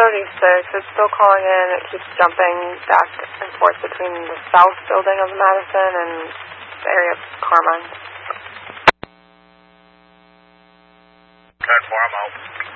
36. It's still calling in. It keeps jumping back and forth between the south building of Madison and the area of Carmine. 10-4, I'm out.